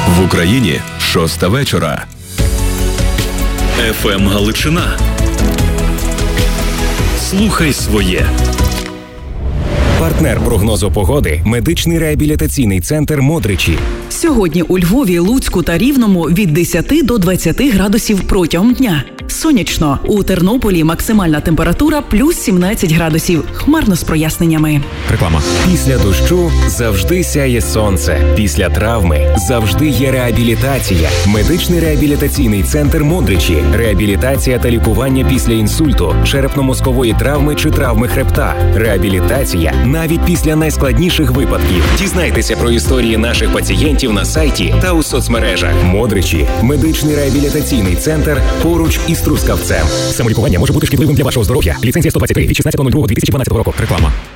В Україні 6 вечора. ФМ Галичина. Слухай своє. Партнер прогнозу погоди – медичний реабілітаційний центр «Модричі». Сьогодні у Львові, Луцьку та Рівному від 10 до 20 градусів протягом дня. Сонячно. У Тернополі максимальна температура плюс 17 градусів. Хмарно з проясненнями. Реклама. Після дощу завжди сяє сонце. Після травми завжди є реабілітація. Медичний реабілітаційний центр «Модричі». Реабілітація та лікування після інсульту, черепно-мозкової травми чи травми хребта. Реабілітація навіть після найскладніших випадків. Дізнайтеся про історії наших пацієнтів на сайті та у соцмережах. «Модричі» – медичний реабілітаційний центр поруч із Трускавцем. Самолікування може бути шкідливим для вашого здоров'я. Ліцензія 123 від 16.02.2012 року. Реклама.